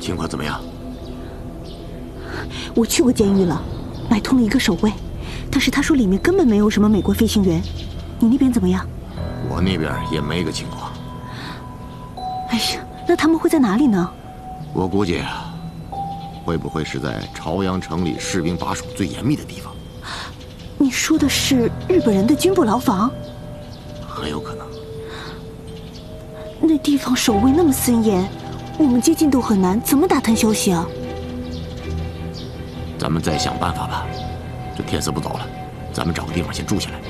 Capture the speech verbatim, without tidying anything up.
情况怎么样？ 我去过监狱了，买通了一个守卫，但是他说里面根本没有什么美国飞行员。你那边怎么样？ 我那边也没个情况。 哎呀，那他们会在哪里呢？ 我估计啊，会不会是在朝阳城里士兵把守最严密的地方？ 你说的是日本人的军部牢房？ 很有可能。 那地方守卫那么森严，我们接近都很难，怎么打探消息啊？ 咱们再想办法吧。这天色不早了，咱们找个地方先住下来。